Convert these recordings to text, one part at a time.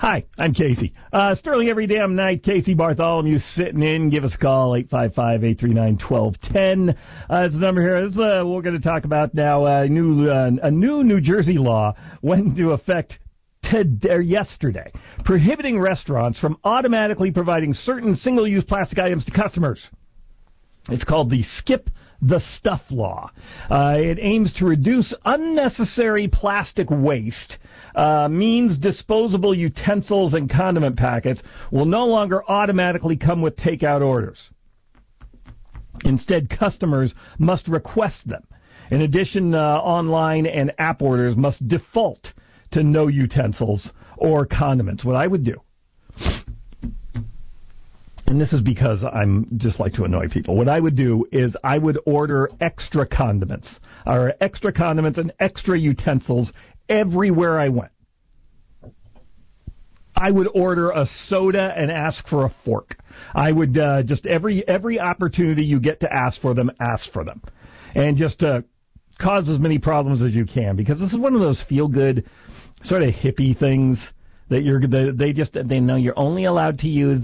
Hi, I'm Casey. Sterling every damn night. Casey Bartholomew sitting in. Give us a call, 855-839-1210. That's the number here. This, we're going to talk about now a new New Jersey law went into effect yesterday, prohibiting restaurants from automatically providing certain single-use plastic items to customers. It's called the Skip the Stuff Law. It aims to reduce unnecessary plastic waste, means disposable utensils and condiment packets will no longer automatically come with takeout orders. Instead, customers must request them. In addition, online and app orders must default to no utensils or condiments. What I would do, and this is because I'm just like to annoy people, what I would do is I would order extra condiments and extra utensils everywhere I went. I would order a soda and ask for a fork. I would just every opportunity you get to ask for them, and just cause as many problems as you can, because this is one of those feel-good sort of hippie things that they know you're only allowed to use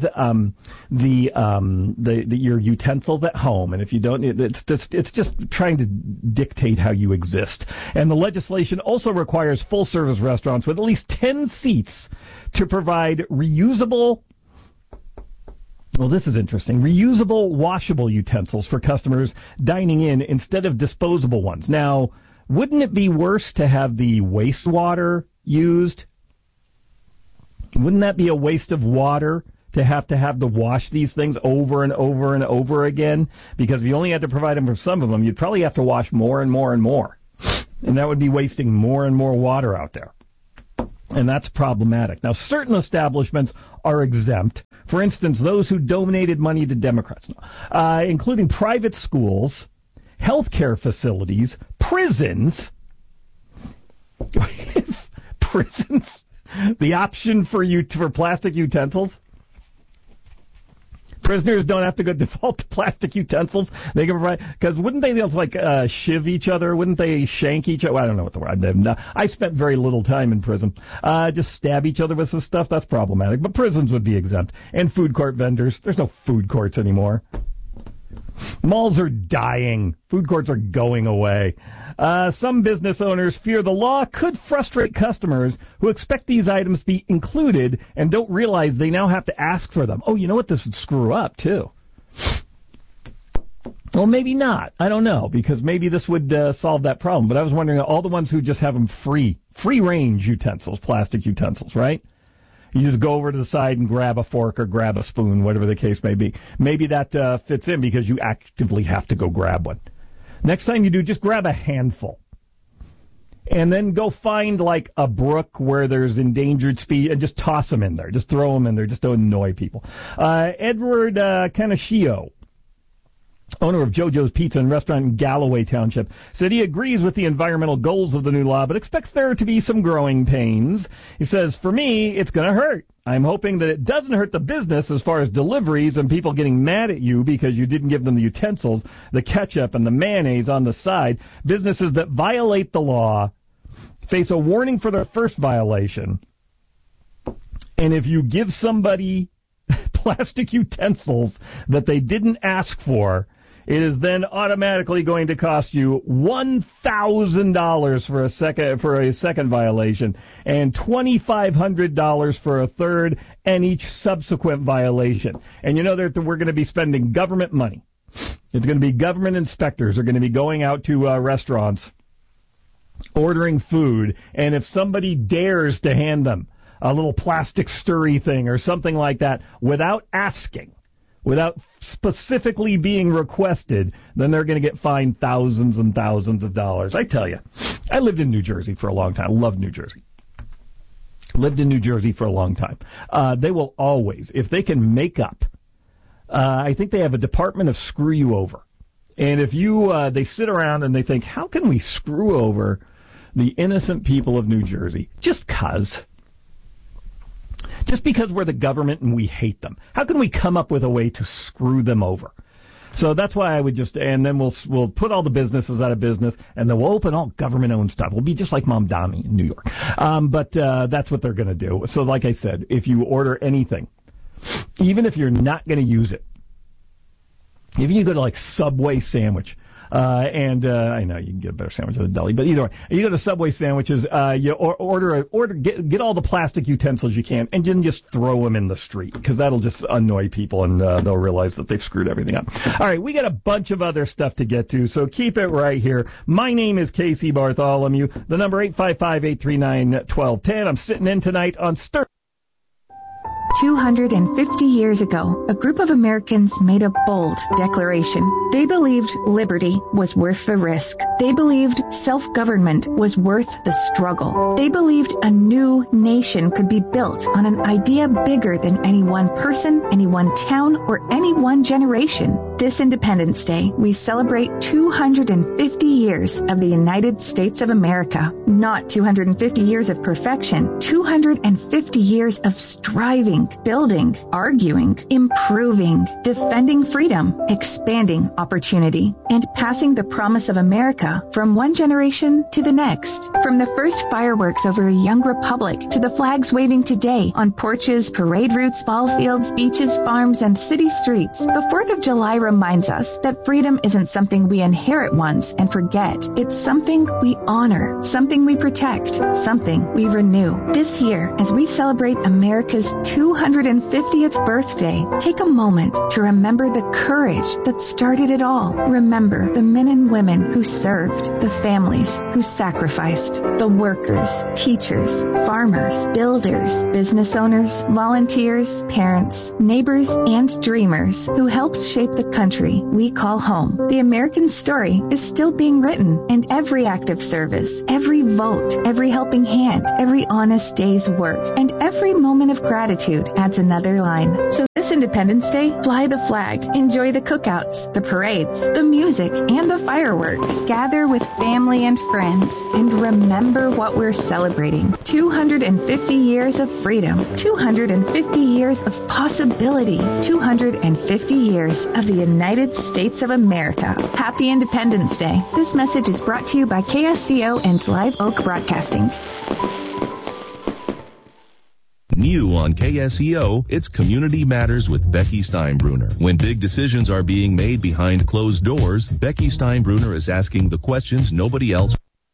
your utensils at home, and if you don't, it's just trying to dictate how you exist. And the legislation also requires full-service restaurants with at least 10 seats to provide reusable, well, this is interesting, reusable washable utensils for customers dining in instead of disposable ones. Now, wouldn't it be worse to have the wastewater used? Wouldn't that be a waste of water to have to wash these things over and over and over again? Because if you only had to provide them for some of them, you'd probably have to wash more and more and more. And that would be wasting more and more water out there. And that's problematic. Now, certain establishments are exempt. For instance, those who donated money to Democrats, including private schools, healthcare facilities, prisons. Prisons? The option for plastic utensils? Prisoners don't have to go default to plastic utensils. They can provide, because wouldn't they just shiv each other? Wouldn't they shank each other? Well, I don't know what the word. I spent very little time in prison. Just stab each other with some stuff. That's problematic. But prisons would be exempt. And food court vendors. There's no food courts anymore. Malls are dying. Food courts are going away. Some business owners fear the law could frustrate customers who expect these items to be included and don't realize they now have to ask for them. Oh, you know what? This would screw up, too. Well, maybe not. I don't know, because maybe this would solve that problem. But I was wondering, all the ones who just have them free-range utensils, plastic utensils, right? You just go over to the side and grab a fork or grab a spoon, whatever the case may be. Maybe that fits in because you actively have to go grab one. Next time you do, just grab a handful. And then go find, a brook where there's endangered species and just toss them in there. Just throw them in there just to annoy people. Edward Canaccio, owner of JoJo's Pizza and Restaurant in Galloway Township, said he agrees with the environmental goals of the new law, but expects there to be some growing pains. He says, for me, it's going to hurt. I'm hoping that it doesn't hurt the business as far as deliveries and people getting mad at you because you didn't give them the utensils, the ketchup, and the mayonnaise on the side. Businesses that violate the law face a warning for their first violation. And if you give somebody plastic utensils that they didn't ask for, it is then automatically going to cost you $1,000 for a second violation and $2,500 for a third and each subsequent violation. And you know that we're going to be spending government money. It's going to be government inspectors are going to be going out to restaurants, ordering food, and if somebody dares to hand them a little plastic stirry thing or something like that without asking, without specifically being requested, then they're going to get fined thousands and thousands of dollars. I tell you, I lived in New Jersey for a long time. I love New Jersey. Lived in New Jersey for a long time. They will always, if they can make up, I think they have a department of screw you over. And if they sit around and they think, how can we screw over the innocent people of New Jersey? Just because we're the government and we hate them. How can we come up with a way to screw them over? So that's why I would and then we'll put all the businesses out of business, and then we'll open all government-owned stuff. We'll be just like Mamdani in New York. But that's what they're going to do. So like I said, if you order anything, even if you're not going to use it, even you go to like Subway sandwich, I know you can get a better sandwich at the deli, but either way, you go to Subway sandwiches, you get all the plastic utensils you can, and then just throw them in the street, because that'll just annoy people, and they'll realize that they've screwed everything up. All right, we got a bunch of other stuff to get to, so keep it right here. My name is Casey Bartholomew. The number 855-839-1210. I'm sitting in tonight on Stern. 250 years ago, a group of Americans made a bold declaration. They believed liberty was worth the risk. They believed self-government was worth the struggle. They believed a new nation could be built on an idea bigger than any one person, any one town, or any one generation. This Independence Day, we celebrate 250 years of the United States of America. Not 250 years of perfection, 250 years of striving, building, arguing, improving, defending freedom, expanding opportunity, and passing the promise of America from one generation to the next. From the first fireworks over a young republic to the flags waving today on porches, parade routes, ball fields, beaches, farms, and city streets, the 4th of July reminds us that freedom isn't something we inherit once and forget. It's something we honor, something we protect, something we renew. This year, as we celebrate America's 250th birthday, take a moment to remember the courage that started it all. Remember the men and women who served, the families who sacrificed, the workers, teachers, farmers, builders, business owners, volunteers, parents, neighbors, and dreamers who helped shape the country we call home. The American story is still being written, and every act of service, every vote, every helping hand, every honest day's work, and every moment of gratitude adds another line. So this Independence Day, fly the flag, enjoy the cookouts, the parades, the music, and the fireworks. Gather with family and friends, and remember what we're celebrating. 250 years of freedom, 250 years of possibility, 250 years of the United States of America. Happy Independence Day. This message is brought to you by KSCO and Live Oak Broadcasting. New on KSEO, it's Community Matters with Becky Steinbruner. When big decisions are being made behind closed doors, Becky Steinbruner is asking the questions nobody else.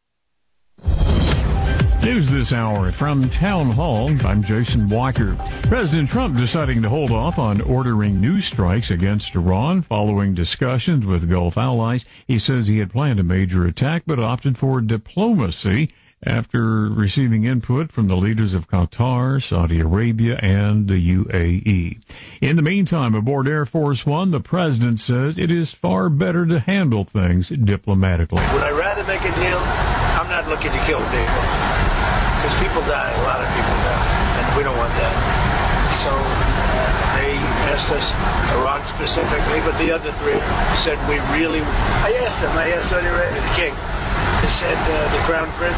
News this hour from Town Hall. I'm Jason Walker. President Trump deciding to hold off on ordering new strikes against Iran following discussions with Gulf allies. He says he had planned a major attack but opted for diplomacy after receiving input from the leaders of Qatar, Saudi Arabia, and the UAE. In the meantime, aboard Air Force One, the president says it is far better to handle things diplomatically. Would I rather make a deal? I'm not looking to kill people. Because people die, a lot of people die, and we don't want that. So they asked us, Iraq specifically, but the other three said I asked Saudi Arabia, the king. They said, the Crown Prince,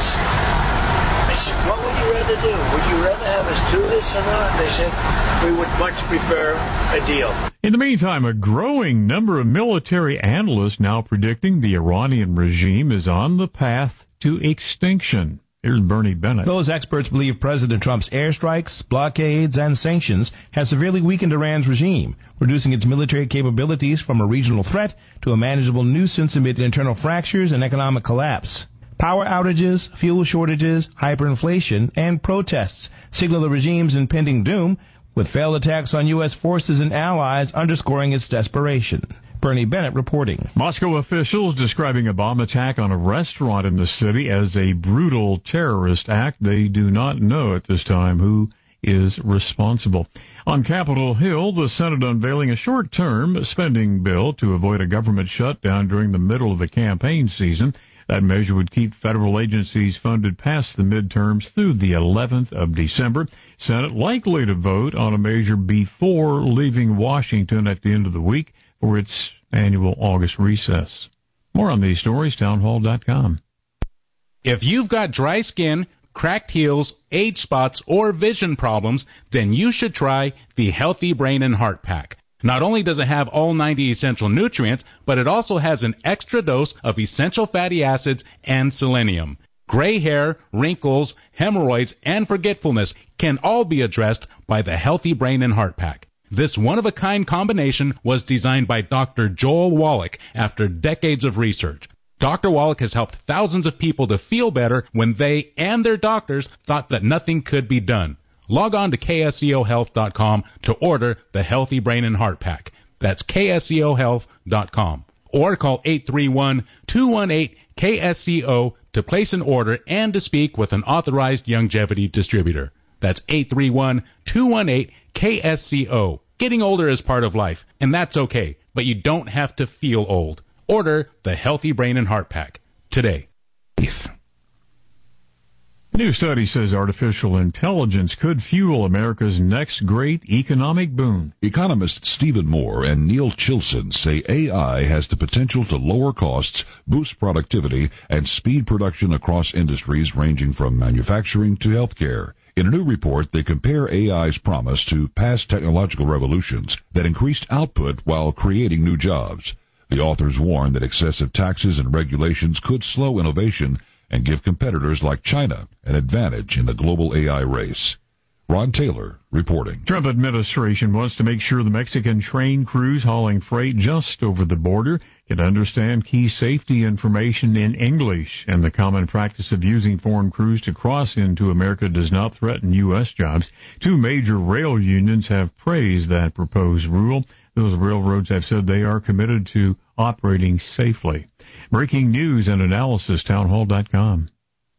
I said, what would you rather do? Would you rather have us do this or not? They said, we would much prefer a deal. In the meantime, a growing number of military analysts now predicting the Iranian regime is on the path to extinction. Here's Bernie Bennett. Those experts believe President Trump's airstrikes, blockades, and sanctions have severely weakened Iran's regime, reducing its military capabilities from a regional threat to a manageable nuisance amid internal fractures and economic collapse. Power outages, fuel shortages, hyperinflation, and protests signal the regime's impending doom, with failed attacks on U.S. forces and allies underscoring its desperation. Bernie Bennett reporting. Moscow officials describing a bomb attack on a restaurant in the city as a brutal terrorist act. They do not know at this time who is responsible. On Capitol Hill, the Senate unveiling a short-term spending bill to avoid a government shutdown during the middle of the campaign season. That measure would keep federal agencies funded past the midterms through the 11th of December. Senate likely to vote on a measure before leaving Washington at the end of the week for its annual August recess. More on these stories, townhall.com. If you've got dry skin, cracked heels, age spots, or vision problems, then you should try the Healthy Brain and Heart Pack. Not only does it have all 90 essential nutrients, but it also has an extra dose of essential fatty acids and selenium. Gray hair, wrinkles, hemorrhoids, and forgetfulness can all be addressed by the Healthy Brain and Heart Pack. This one-of-a-kind combination was designed by Dr. Joel Wallach after decades of research. Dr. Wallach has helped thousands of people to feel better when they and their doctors thought that nothing could be done. Log on to KSEOhealth.com to order the Healthy Brain and Heart Pack. That's KSEOhealth.com. Or call 831-218-KSEO to place an order and to speak with an authorized longevity distributor. That's 831-218-KSEO. Getting older is part of life, and that's okay, but you don't have to feel old. Order the Healthy Brain and Heart Pack today. A new study says artificial intelligence could fuel America's next great economic boom. Economists Stephen Moore and Neil Chilson say AI has the potential to lower costs, boost productivity, and speed production across industries ranging from manufacturing to healthcare. In a new report, they compare AI's promise to past technological revolutions that increased output while creating new jobs. The authors warn that excessive taxes and regulations could slow innovation and give competitors like China an advantage in the global AI race. Ron Taylor reporting. Trump administration wants to make sure the Mexican train crews hauling freight just over the border can understand key safety information in English, and the common practice of using foreign crews to cross into America does not threaten U.S. jobs. Two major rail unions have praised that proposed rule. Those railroads have said they are committed to operating safely. Breaking news and analysis, townhall.com.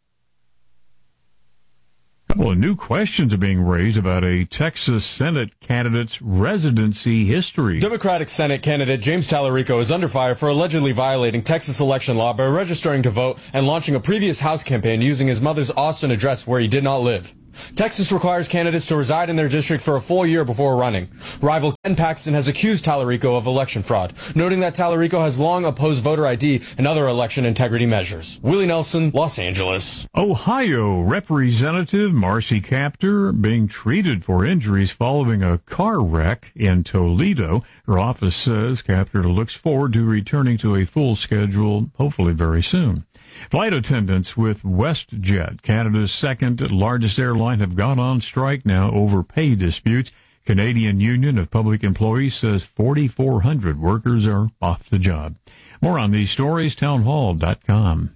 A couple of new questions are being raised about a Texas Senate candidate's residency history. Democratic Senate candidate James Tallarico is under fire for allegedly violating Texas election law by registering to vote and launching a previous House campaign using his mother's Austin address where he did not live. Texas requires candidates to reside in their district for a full year before running. Rival Ken Paxton has accused Tallarico of election fraud, noting that Tallarico has long opposed voter ID and other election integrity measures. Willie Nelson, Los Angeles. Ohio Representative Marcy Kaptur being treated for injuries following a car wreck in Toledo. Her office says Kaptur looks forward to returning to a full schedule, hopefully very soon. Flight attendants with WestJet, Canada's second largest airline, have gone on strike now over pay disputes. Canadian Union of Public Employees says 4,400 workers are off the job. More on these stories, townhall.com.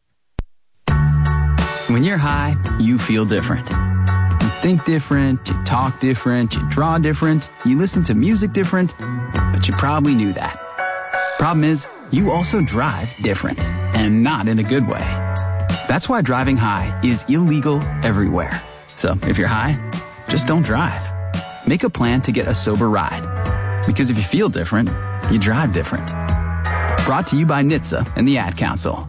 When you're high, you feel different. You think different, you talk different, you draw different, you listen to music different, but you probably knew that. Problem is, you also drive different, and not in a good way. That's why driving high is illegal everywhere. So if you're high, just don't drive. Make a plan to get a sober ride. Because if you feel different, you drive different. Brought to you by NHTSA and the Ad Council.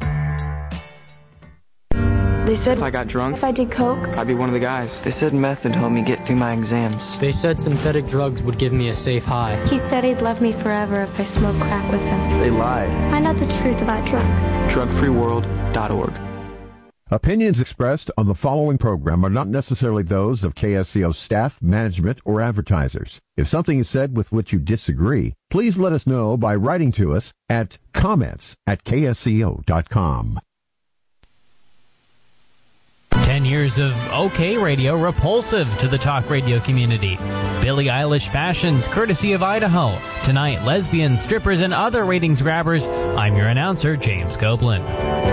They said if I got drunk, if I did coke, I'd be one of the guys. They said meth would help me get through my exams. They said synthetic drugs would give me a safe high. He said he'd love me forever if I smoked crack with him. They lied. Find out the truth about drugs. Drugfreeworld.org. Opinions expressed on the following program are not necessarily those of KSCO staff, management, or advertisers. If something is said with which you disagree, please let us know by writing to us at comments@ksco.com. 10 years of OK radio repulsive to the talk radio community. Billie Eilish fashions courtesy of Idaho. Tonight, lesbians, strippers, and other ratings grabbers. I'm your announcer, James Copeland.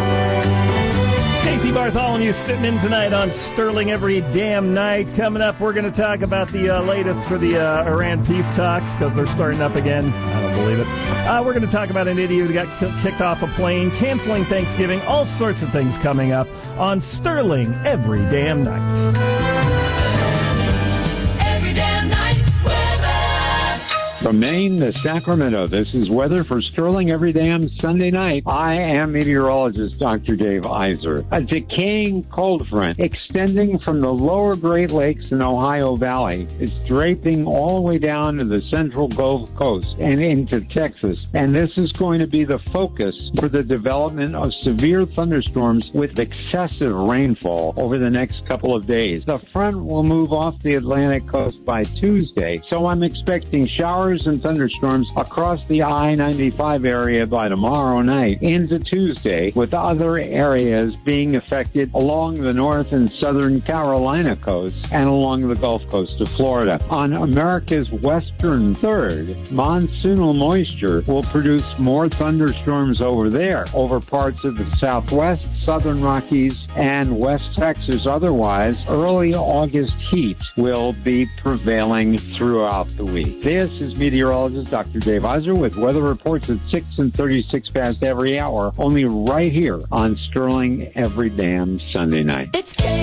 Casey Bartholomew sitting in tonight on Sterling every damn night. Coming up, we're going to talk about the latest for the Iran peace talks, because they're starting up again. I don't believe it. We're going to talk about an idiot who got kicked off a plane, canceling Thanksgiving, all sorts of things coming up on Sterling every damn night. Every damn night weather. From Maine to Sacramento, this is weather for Sterling every damn Sunday night. I am meteorologist Dr. Dave Iser. A decaying cold front extending from the lower Great Lakes and Ohio Valley is draping all the way down to the central Gulf Coast and into Texas. And this is going to be the focus for the development of severe thunderstorms with excessive rainfall over the next couple of days. The front will move off the Atlantic coast by Tuesday, so I'm expecting showers showers and thunderstorms across the I-95 area by tomorrow night into Tuesday, with other areas being affected along the north and southern Carolina coast and along the Gulf Coast of Florida. On America's western third, monsoonal moisture will produce more thunderstorms over there, over parts of the southwest, southern Rockies, and West Texas. Otherwise, early August heat will be prevailing throughout the week. This is meteorologist Dr. Dave Iser with weather reports at 6 and 36 past every hour, only right here on Sterling every damn Sunday night.